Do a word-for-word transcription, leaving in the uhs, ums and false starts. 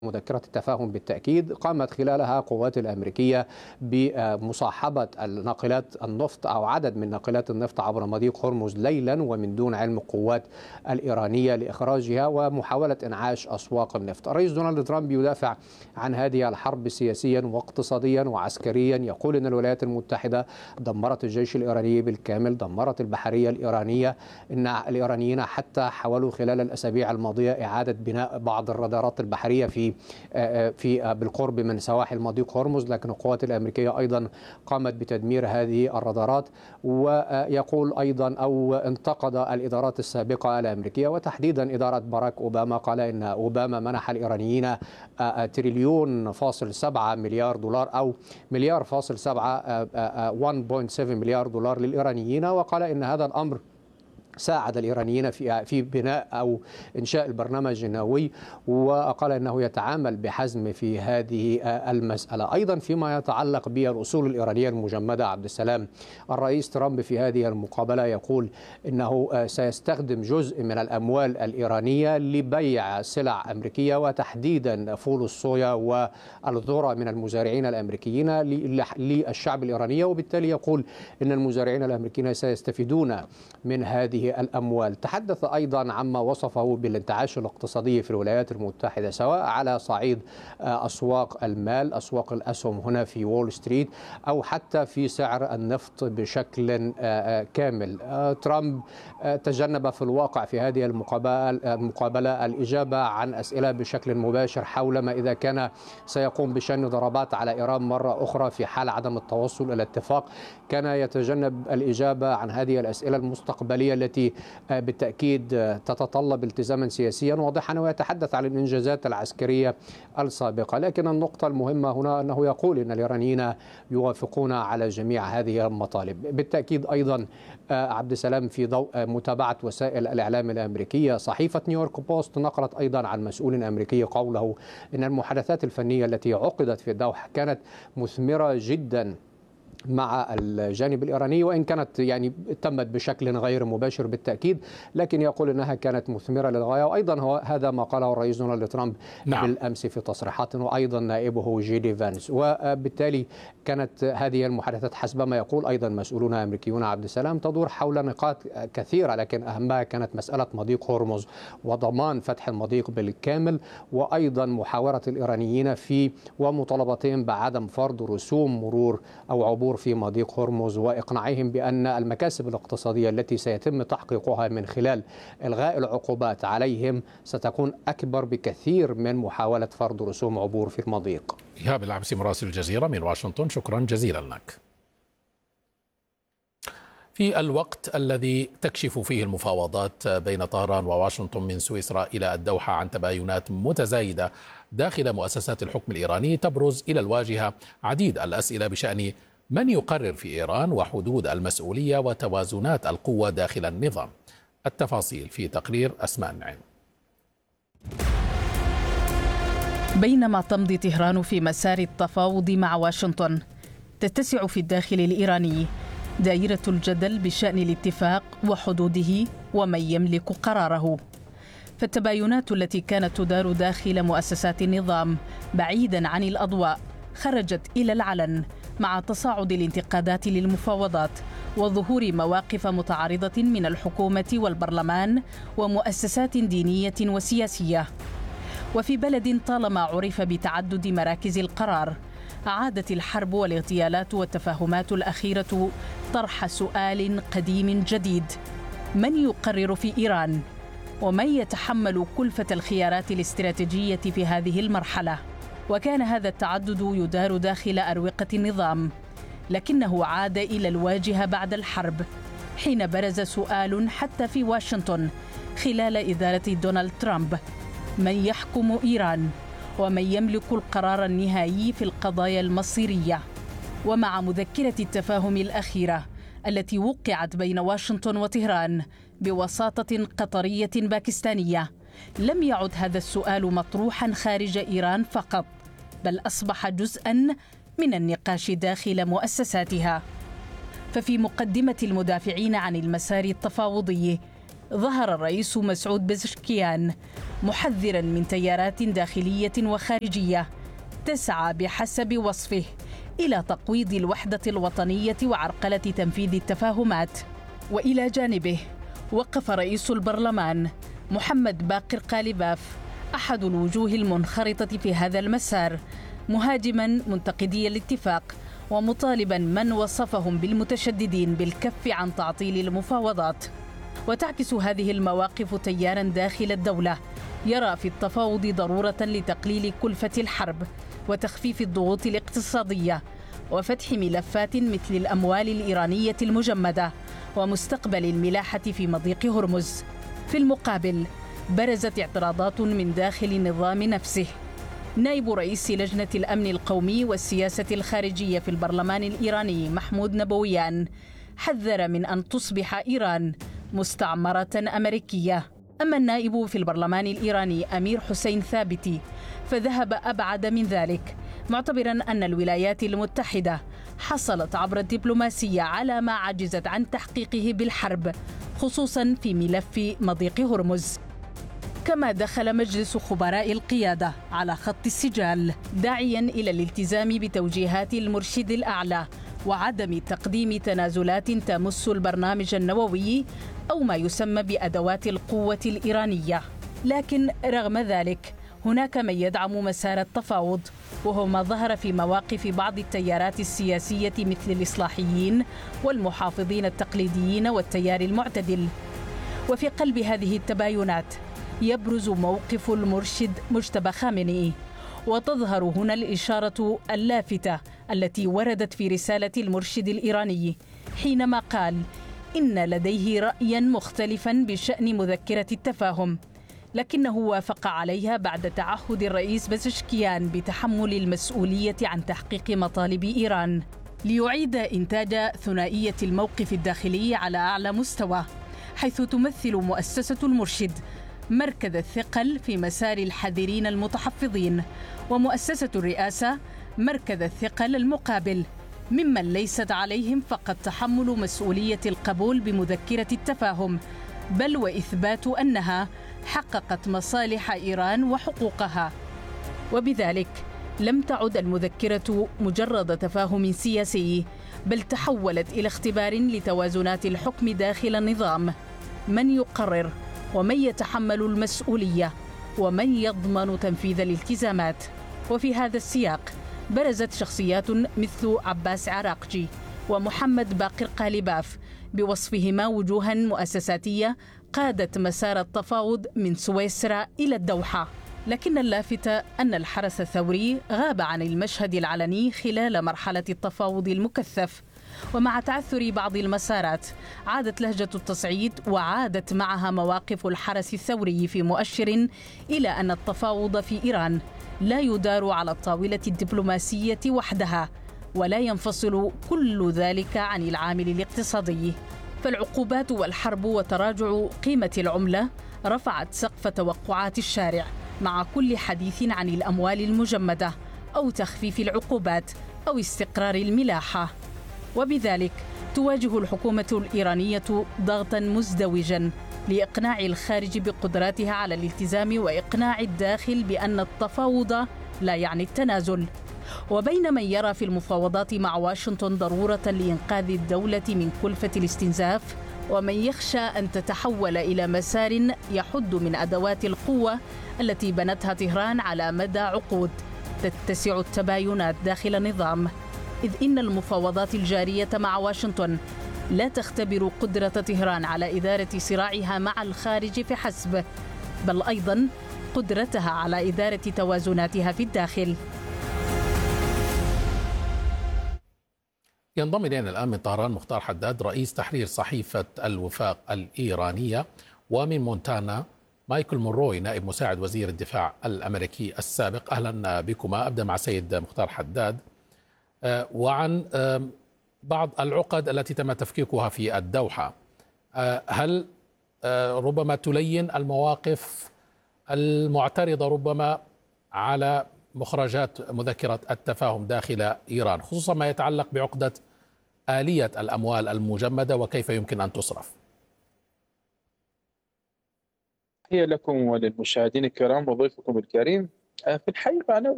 مذكرة التفاهم بالتأكيد قامت خلالها القوات الأمريكية بمصاحبة الناقلات النفط أو عدد من ناقلات النفط عبر مضيق هرمز ليلا ومن دون علم القوات الإيرانية لإخراجها ومحاولة إنعاش أسواق النفط. الرئيس دونالد ترامب يدافع عن هذه الحرب سياسيا واقتصاديا وعسكريا، يقول إن الولايات المتحدة دمرت الجيش الإيراني بالكامل، دمرت البحرية الإيرانية، إن الإيرانيين حتى حاولوا خلال الأسابيع الماضية إعادة بناء بعض الرادارات البحرية في في بالقرب من سواحل مضيق هرمز، لكن القوات الأمريكية أيضا قامت بتدمير هذه الرادارات. ويقول أيضا أو انتقد الإدارات السابقة الأمريكية وتحديدا إدارة باراك أوباما، قال إن أوباما منح الإيرانيين تريليون فاصل سبعة مليار دولار أو مليار فاصل سبعة واحد فاصلة سبعة مليار دولار للإيرانيين، وقال إن هذا الأمر ساعد الإيرانيين في في بناء أو إنشاء البرنامج النووي، وقال أنه يتعامل بحزم في هذه المسألة. أيضا فيما يتعلق بالأصول الإيرانية المجمدة، عبد السلام، الرئيس ترامب في هذه المقابلة يقول إنه سيستخدم جزء من الأموال الإيرانية لبيع سلع أمريكية وتحديدا فول الصويا والذرة من المزارعين الأمريكيين للشعب الإيراني، وبالتالي يقول إن المزارعين الأمريكيين سيستفيدون من هذه الأموال. تحدث أيضا عما وصفه بالانتعاش الاقتصادي في الولايات المتحدة، سواء على صعيد أسواق المال، أسواق الأسهم هنا في وول ستريت، أو حتى في سعر النفط بشكل كامل. ترامب تجنب في الواقع في هذه المقابلة الإجابة عن أسئلة بشكل مباشر حول ما إذا كان سيقوم بشن ضربات على إيران مرة أخرى في حال عدم التوصل إلى اتفاق. كان يتجنب الإجابة عن هذه الأسئلة المستقبلية التي بالتأكيد تتطلب التزاما سياسيا واضحا، ويتحدث عن الإنجازات العسكرية السابقة. لكن النقطة المهمة هنا أنه يقول أن الإيرانيين يوافقون على جميع هذه المطالب. بالتأكيد أيضا عبد السلام، في ضوء متابعة وسائل الإعلام الأمريكية، صحيفة نيويورك بوست نقلت أيضا عن مسؤول أمريكي قوله أن المحادثات الفنية التي عقدت في الدوحة كانت مثمرة جدا مع الجانب الإيراني، وإن كانت يعني تمت بشكل غير مباشر بالتأكيد، لكن يقول أنها كانت مثمرة للغاية. وأيضا هو هذا ما قاله الرئيس دونالد ترامب نعم. بالأمس في تصريحات، وأيضا نائبه جي دي فانس. وبالتالي كانت هذه المحادثات حسب ما يقول أيضا مسؤولون أمريكيون عبد السلام تدور حول نقاط كثيرة، لكن أهمها كانت مسألة مضيق هرمز وضمان فتح المضيق بالكامل، وأيضا محاورة الإيرانيين في ومطالبتهم بعدم فرض رسوم مرور أو عبور في مضيق هرمز، وإقناعهم بأن المكاسب الاقتصادية التي سيتم تحقيقها من خلال إلغاء العقوبات عليهم ستكون أكبر بكثير من محاولة فرض رسوم عبور في المضيق. إيهاب العبسي مراسل الجزيرة من واشنطن، شكرا جزيلا لك. في الوقت الذي تكشف فيه المفاوضات بين طهران وواشنطن من سويسرا إلى الدوحة عن تباينات متزايدة داخل مؤسسات الحكم الإيراني، تبرز إلى الواجهة عديد الأسئلة بشأن من يقرر في إيران وحدود المسؤولية وتوازنات القوة داخل النظام. التفاصيل في تقرير أسماء النعيم. بينما تمضي طهران في مسار التفاوض مع واشنطن، تتسع في الداخل الإيراني دائرة الجدل بشأن الاتفاق وحدوده ومن يملك قراره. فالتباينات التي كانت تدار داخل مؤسسات النظام بعيدا عن الأضواء خرجت إلى العلن مع تصاعد الانتقادات للمفاوضات وظهور مواقف متعارضة من الحكومة والبرلمان ومؤسسات دينية وسياسية. وفي بلد طالما عرف بتعدد مراكز القرار، عادت الحرب والاغتيالات والتفاهمات الأخيرة طرح سؤال قديم جديد: من يقرر في إيران؟ ومن يتحمل كلفة الخيارات الاستراتيجية في هذه المرحلة؟ وكان هذا التعدد يدار داخل أروقة النظام، لكنه عاد إلى الواجهة بعد الحرب، حين برز سؤال حتى في واشنطن خلال إدارة دونالد ترامب: من يحكم إيران؟ ومن يملك القرار النهائي في القضايا المصيرية؟ ومع مذكرة التفاهم الأخيرة التي وقعت بين واشنطن وطهران بوساطة قطرية باكستانية، لم يعد هذا السؤال مطروحا خارج إيران فقط، بل أصبح جزءا من النقاش داخل مؤسساتها. ففي مقدمة المدافعين عن المسار التفاوضي ظهر الرئيس مسعود بزشكيان محذرا من تيارات داخلية وخارجية تسعى بحسب وصفه إلى تقويض الوحدة الوطنية وعرقلة تنفيذ التفاهمات. وإلى جانبه وقف رئيس البرلمان محمد باقر قالباف أحد الوجوه المنخرطة في هذا المسار، مهاجما منتقدي الاتفاق ومطالبا من وصفهم بالمتشددين بالكف عن تعطيل المفاوضات. وتعكس هذه المواقف تيارا داخل الدولة يرى في التفاوض ضرورة لتقليل كلفة الحرب وتخفيف الضغوط الاقتصادية وفتح ملفات مثل الأموال الإيرانية المجمدة ومستقبل الملاحة في مضيق هرمز. في المقابل برزت اعتراضات من داخل النظام نفسه. نائب رئيس لجنة الأمن القومي والسياسة الخارجية في البرلمان الإيراني محمود نبويان حذر من أن تصبح إيران مستعمرة أمريكية. أما النائب في البرلمان الإيراني أمير حسين ثابتي فذهب أبعد من ذلك، معتبرا أن الولايات المتحدة حصلت عبر الدبلوماسية على ما عجزت عن تحقيقه بالحرب، خصوصا في ملف مضيق هرمز. كما دخل مجلس خبراء القيادة على خط السجال داعيا إلى الالتزام بتوجيهات المرشد الأعلى وعدم تقديم تنازلات تمس البرنامج النووي أو ما يسمى بأدوات القوة الإيرانية. لكن رغم ذلك هناك من يدعم مسار التفاوض، وهو ما ظهر في مواقف بعض التيارات السياسية مثل الإصلاحيين والمحافظين التقليديين والتيار المعتدل. وفي قلب هذه التباينات يبرز موقف المرشد مجتبى خامنئي، وتظهر هنا الإشارة اللافتة التي وردت في رسالة المرشد الإيراني حينما قال إن لديه رأيا مختلفا بشأن مذكرة التفاهم، لكنه وافق عليها بعد تعهد الرئيس بزشكيان بتحمل المسؤولية عن تحقيق مطالب إيران ليعيد إنتاج ثنائية الموقف الداخلي على أعلى مستوى، حيث تمثل مؤسسة المرشد مركز الثقل في مسار الحذرين المتحفظين، ومؤسسة الرئاسة مركز الثقل المقابل ممن ليست عليهم فقط تحمل مسؤولية القبول بمذكرة التفاهم، بل وإثبات أنها حققت مصالح إيران وحقوقها. وبذلك لم تعد المذكرة مجرد تفاهم سياسي، بل تحولت إلى اختبار لتوازنات الحكم داخل النظام، من يقرر ومن يتحمل المسؤولية ومن يضمن تنفيذ الالتزامات. وفي هذا السياق برزت شخصيات مثل عباس عراقجي ومحمد باقر قالباف بوصفهما وجوها مؤسساتية قادت مسار التفاوض من سويسرا إلى الدوحة. لكن اللافت أن الحرس الثوري غاب عن المشهد العلني خلال مرحلة التفاوض المكثف، ومع تعثر بعض المسارات عادت لهجة التصعيد وعادت معها مواقف الحرس الثوري في مؤشر إلى أن التفاوض في إيران لا يدار على الطاولة الدبلوماسية وحدها، ولا ينفصل كل ذلك عن العامل الاقتصادي. فالعقوبات والحرب وتراجع قيمة العملة رفعت سقف توقعات الشارع، مع كل حديث عن الأموال المجمدة أو تخفيف العقوبات أو استقرار الملاحة. وبذلك تواجه الحكومة الإيرانية ضغطا مزدوجا لإقناع الخارج بقدراتها على الالتزام وإقناع الداخل بأن التفاوض لا يعني التنازل. وبين من يرى في المفاوضات مع واشنطن ضرورة لإنقاذ الدولة من كلفة الاستنزاف، ومن يخشى أن تتحول إلى مسار يحد من أدوات القوة التي بنتها طهران على مدى عقود، تتسع التباينات داخل النظام، إذ إن المفاوضات الجارية مع واشنطن لا تختبر قدرة طهران على إدارة صراعها مع الخارج فحسب، بل أيضا قدرتها على إدارة توازناتها في الداخل. ينضم إلينا الآن من طهران مختار حداد رئيس تحرير صحيفة الوفاق الإيرانية، ومن مونتانا مايكل مونروي نائب مساعد وزير الدفاع الأمريكي السابق. أهلا بكما. أبدأ مع سيد مختار حداد وعن بعض العقد التي تم تفكيكها في الدوحة. هل ربما تلين المواقف المعترضة ربما على مخرجات مذكرة التفاهم داخل إيران، خصوصا ما يتعلق بعقدة آلية الأموال المجمدة وكيف يمكن أن تصرف؟ هي لكم وللمشاهدين الكرام وضيفكم الكريم في الحقيقة أنا